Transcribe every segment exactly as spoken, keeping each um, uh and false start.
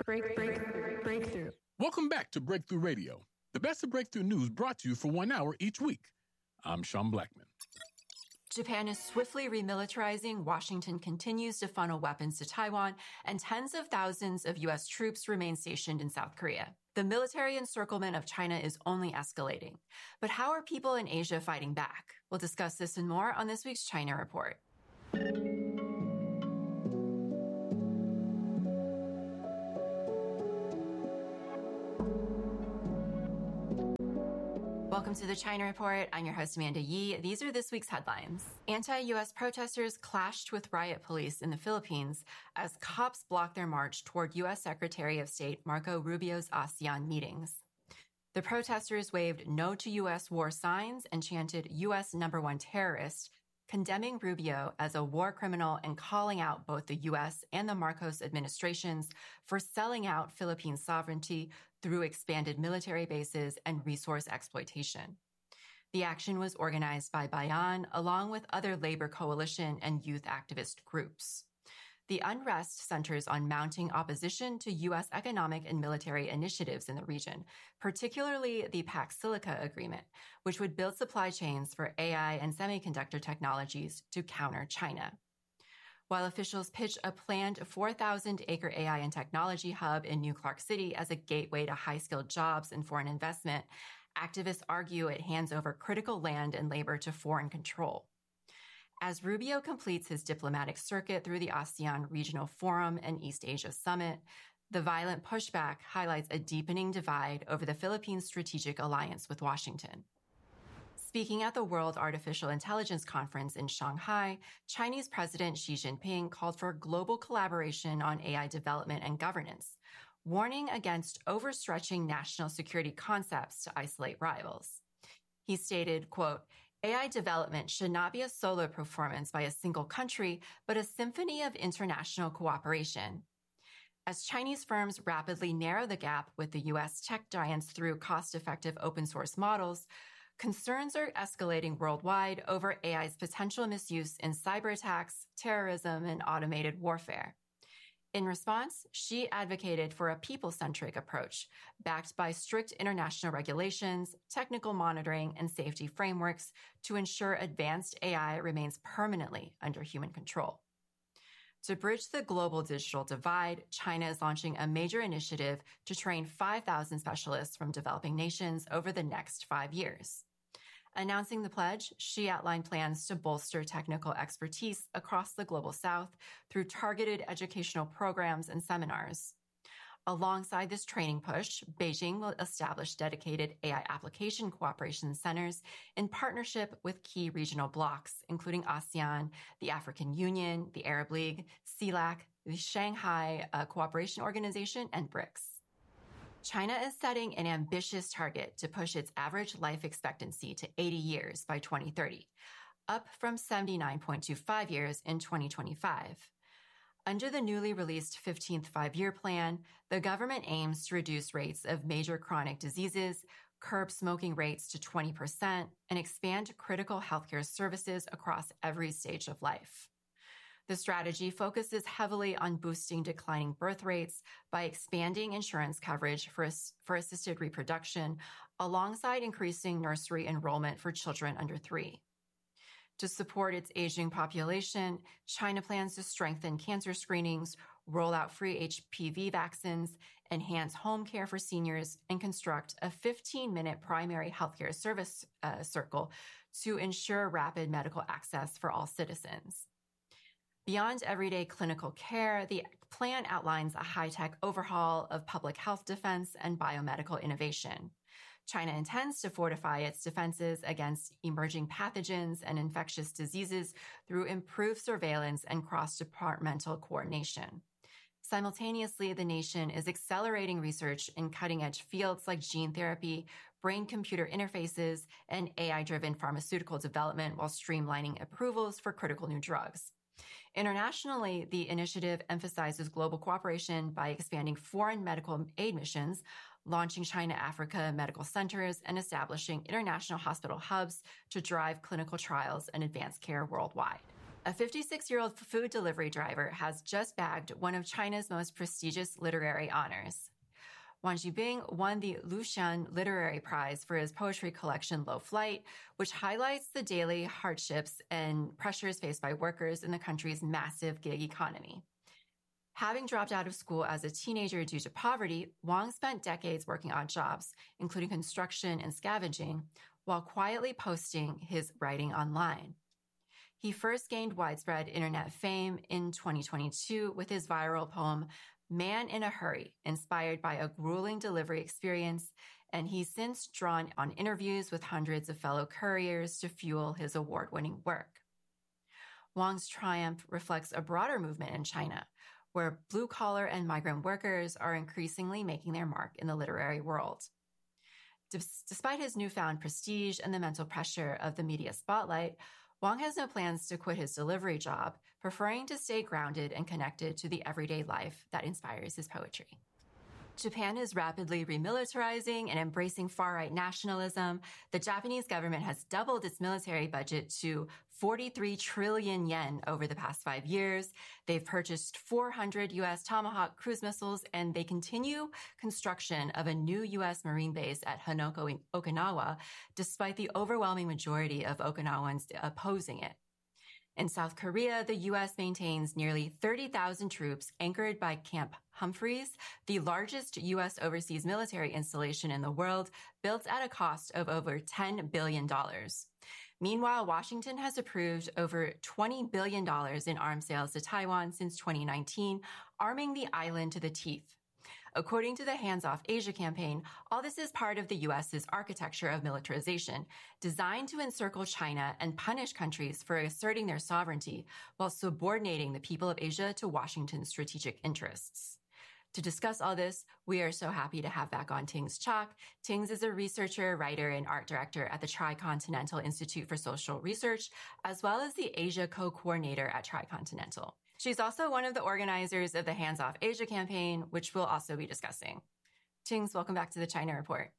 break, break, breakthrough. Welcome back to Breakthrough Radio, the best of breakthrough news brought to you for one hour each week. I'm Sean Blackman. Japan is swiftly remilitarizing, Washington continues to funnel weapons to Taiwan, and tens of thousands of U S troops remain stationed in South Korea. The military encirclement of China is only escalating. But how are people in Asia fighting back? We'll discuss this and more on this week's China Report. Welcome to the China Report. I'm your host, Amanda Yee. These are this week's headlines. Anti-U S protesters clashed with riot police in the Philippines as cops blocked their march toward U S Secretary of State Marco Rubio's ASEAN meetings. The protesters waved no to U S war signs and chanted U S number one terrorist, condemning Rubio as a war criminal and calling out both the U S and the Marcos administrations for selling out Philippine sovereignty through expanded military bases and resource exploitation. The action was organized by Bayan along with other labor coalition and youth activist groups. The unrest centers on mounting opposition to U S economic and military initiatives in the region, particularly the Pax Silica Agreement, which would build supply chains for A I and semiconductor technologies to counter China. While officials pitch a planned four thousand acre A I and technology hub in New Clark City as a gateway to high-skilled jobs and foreign investment, activists argue it hands over critical land and labor to foreign control. As Rubio completes his diplomatic circuit through the ASEAN Regional Forum and East Asia Summit, the violent pushback highlights a deepening divide over the Philippines' strategic alliance with Washington. Speaking at the World Artificial Intelligence Conference in Shanghai, Chinese President Xi Jinping called for global collaboration on A I development and governance, warning against overstretching national security concepts to isolate rivals. He stated, quote, A I development should not be a solo performance by a single country, but a symphony of international cooperation. As Chinese firms rapidly narrow the gap with the U S tech giants through cost-effective open-source models, concerns are escalating worldwide over A I's potential misuse in cyber attacks, terrorism, and automated warfare. In response, Xi advocated for a people-centric approach, backed by strict international regulations, technical monitoring, and safety frameworks to ensure advanced A I remains permanently under human control. To bridge the global digital divide, China is launching a major initiative to train five thousand specialists from developing nations over the next five years. Announcing the pledge, Xi outlined plans to bolster technical expertise across the global south through targeted educational programs and seminars. Alongside this training push, Beijing will establish dedicated A I application cooperation centers in partnership with key regional blocs, including ASEAN, the African Union, the Arab League, CELAC, the Shanghai uh, Cooperation Organization, and BRICS. China is setting an ambitious target to push its average life expectancy to eighty years by twenty thirty, up from seventy-nine point two five years in twenty twenty-five. Under the newly released fifteenth Five-Year Plan, the government aims to reduce rates of major chronic diseases, curb smoking rates to twenty percent, and expand critical healthcare services across every stage of life. The strategy focuses heavily on boosting declining birth rates by expanding insurance coverage for, for assisted reproduction, alongside increasing nursery enrollment for children under three. To support its aging population, China plans to strengthen cancer screenings, roll out free H P V vaccines, enhance home care for seniors, and construct a fifteen-minute primary healthcare service uh, circle to ensure rapid medical access for all citizens. Beyond everyday clinical care, the plan outlines a high-tech overhaul of public health defense and biomedical innovation. China intends to fortify its defenses against emerging pathogens and infectious diseases through improved surveillance and cross-departmental coordination. Simultaneously, the nation is accelerating research in cutting-edge fields like gene therapy, brain-computer interfaces, and A I-driven pharmaceutical development while streamlining approvals for critical new drugs. Internationally, the initiative emphasizes global cooperation by expanding foreign medical aid missions, launching China-Africa medical centers, and establishing international hospital hubs to drive clinical trials and advance care worldwide. A fifty-six-year-old food delivery driver has just bagged one of China's most prestigious literary honors. Wang Jibing won the Luxian Literary Prize for his poetry collection Low Flight, which highlights the daily hardships and pressures faced by workers in the country's massive gig economy. Having dropped out of school as a teenager due to poverty, Wang spent decades working odd jobs, including construction and scavenging, while quietly posting his writing online. He first gained widespread internet fame in twenty twenty-two with his viral poem, Man in a Hurry, inspired by a grueling delivery experience, and he's since drawn on interviews with hundreds of fellow couriers to fuel his award-winning work. Wang's triumph reflects a broader movement in China, where blue-collar and migrant workers are increasingly making their mark in the literary world. Despite his newfound prestige and the mental pressure of the media spotlight, Wang has no plans to quit his delivery job, preferring to stay grounded and connected to the everyday life that inspires his poetry. Japan is rapidly remilitarizing and embracing far-right nationalism. The Japanese government has doubled its military budget to forty-three trillion yen over the past five years. They've purchased four hundred U S Tomahawk cruise missiles, and they continue construction of a new U S Marine base at Hanoko, Okinawa, despite the overwhelming majority of Okinawans opposing it. In South Korea, the U S maintains nearly thirty thousand troops anchored by Camp Humphreys, the largest U S overseas military installation in the world, built at a cost of over ten billion dollars. Meanwhile, Washington has approved over twenty billion dollars in arms sales to Taiwan since twenty nineteen, arming the island to the teeth. According to the Hands Off Asia campaign, all this is part of the U S's architecture of militarization, designed to encircle China and punish countries for asserting their sovereignty while subordinating the people of Asia to Washington's strategic interests. To discuss all this, we are so happy to have back on Tings Chok. Tings is a researcher, writer, and art director at the Tricontinental Institute for Social Research, as well as the Asia co-coordinator at Tricontinental. She's also one of the organizers of the Hands Off Asia campaign, which we'll also be discussing. Tings, welcome back to the China Report.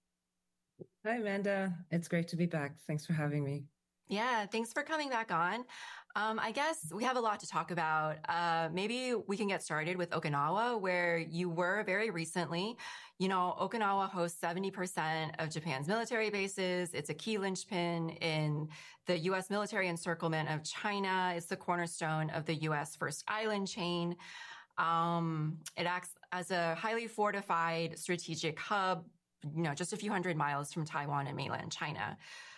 Hi, Amanda. It's great to be back. Thanks for having me. Yeah, thanks for coming back on. Um, I guess we have a lot to talk about. Uh, maybe we can get started with Okinawa, where you were very recently. You know, Okinawa hosts seventy percent of Japan's military bases. It's a key linchpin in the U S military encirclement of China. It's the cornerstone of the U S first island chain. Um, it acts as a highly fortified strategic hub, you know, just a few hundred miles from Taiwan and mainland China.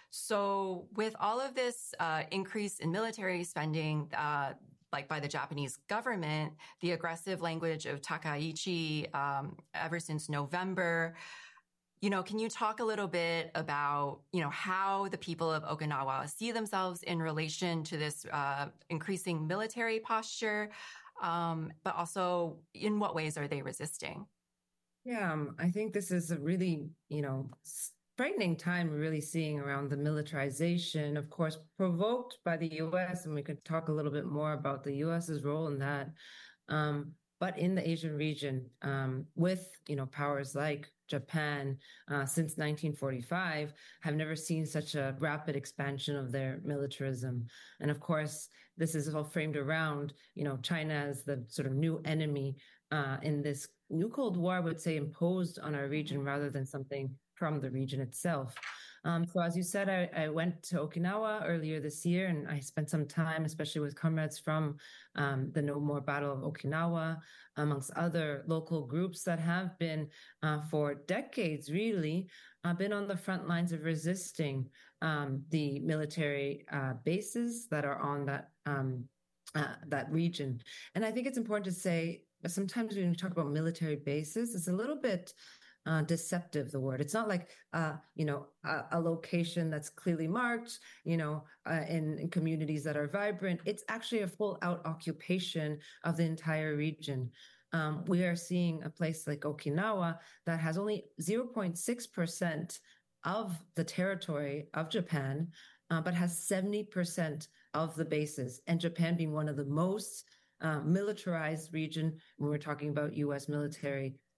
So with all of this uh, increase in military spending, uh, like by the Japanese government, the aggressive language of Takaichi um, ever since November, you know, can you talk a little bit about, you know, how the people of Okinawa see themselves in relation to this uh, increasing military posture, um, but also in what ways are they resisting? Yeah, um, I think this is a really, you know, frightening time we're really seeing around the militarization, of course, provoked by the U S, and we could talk a little bit more about the U S's role in that. Um, but in the Asian region, um, with, you know, powers like Japan, uh, since nineteen forty-five, have never seen such a rapid expansion of their militarism. And of course, this is all framed around, you know, China as the sort of new enemy uh, in this new Cold War, I would say, imposed on our region rather than something from the region itself. Um, so as you said, I, I went to Okinawa earlier this year, and I spent some time, especially with comrades from um, the No More Battle of Okinawa, amongst other local groups that have been, uh, for decades really, uh, been on the front lines of resisting um, the military uh, bases that are on that um, uh, that region. And I think it's important to say, sometimes when we talk about military bases, it's a little bit Uh, deceptive, the word. It's not like, uh, you know, a, a location that's clearly marked, you know, uh, in, in communities that are vibrant. It's actually a full out occupation of the entire region. Um, we are seeing a place like Okinawa that has only zero point six percent of the territory of Japan, uh, but has seventy percent of the bases, and Japan being one of the most uh, militarized region when we're talking about U S military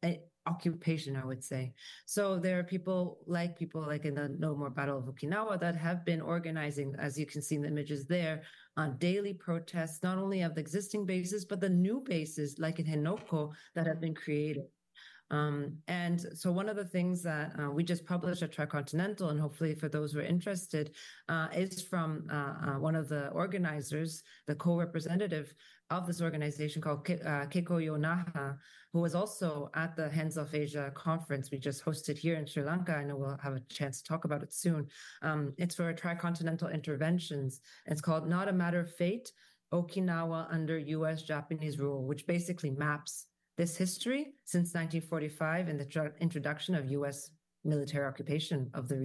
occupation, I would say. So there are people like people like in the No More Battle of Okinawa that have been organizing, as you can see in the images there, on daily protests, not only of the existing bases, but the new bases like in Henoko that have been created. Um, and so one of the things that uh, we just published at Tricontinental, and hopefully for those who are interested, uh, is from uh, uh, one of the organizers, the co-representative of this organization called Ke- uh, Keiko Yonaha, who was also at the Hands Off Asia conference we just hosted here in Sri Lanka. I know we'll have a chance to talk about it soon. Um, it's for Tricontinental Interventions. It's called Not a Matter of Fate, Okinawa Under U S Japanese Rule, which basically maps this history since nineteen forty-five and the tr- introduction of U S military occupation of the